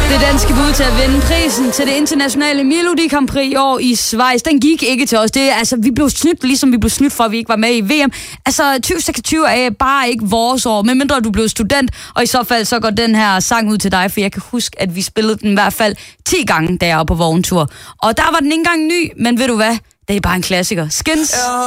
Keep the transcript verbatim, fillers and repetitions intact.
Det danske bud til at vinde prisen til det internationale Melodi Grand Prix i år i Schweiz, den gik ikke til os. Det er, altså, vi blev snydt, ligesom vi blev snydt for, at vi ikke var med i V M. Altså, tyve seksogtyve er bare ikke vores år, medmindre du blev student, og i så fald så går den her sang ud til dig, for jeg kan huske, at vi spillede den i hvert fald ti gange, da jeg var på vogntur. Og der var den ikke engang ny, men ved du hvad? Det er bare en klassiker. Skins.